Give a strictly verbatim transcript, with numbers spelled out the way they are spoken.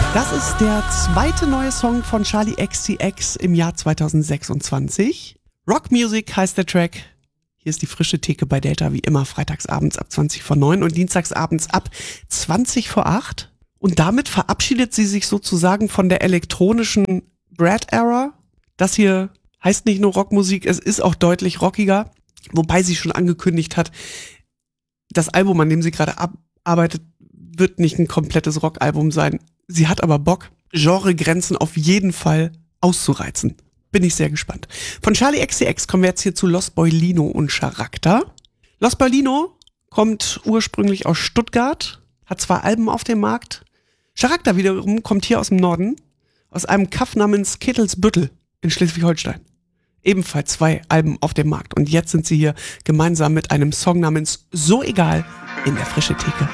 Das ist der zweite neue Song von Charli X C X im Jahr zweitausendsechsundzwanzig. Rock Music heißt der Track. Hier ist die frische Theke bei Delta wie immer freitagsabends ab zwanzig vor neun und dienstagsabends ab zwanzig vor acht. Und damit verabschiedet sie sich sozusagen von der elektronischen Brad-Era. Das hier heißt nicht nur Rockmusik, es ist auch deutlich rockiger. Wobei sie schon angekündigt hat, das Album, an dem sie gerade arbeitet, wird nicht ein komplettes Rockalbum sein. Sie hat aber Bock, Genregrenzen auf jeden Fall auszureizen. Bin ich sehr gespannt. Von Charli X C X kommen wir jetzt hier zu Los Boilino und Charakter. Los Boilino kommt ursprünglich aus Stuttgart, hat zwei Alben auf dem Markt. Charakter wiederum kommt hier aus dem Norden, aus einem Kaff namens Kettelsbüttel in Schleswig-Holstein. Ebenfalls zwei Alben auf dem Markt. Und jetzt sind sie hier gemeinsam mit einem Song namens So Egal in der frische Theke.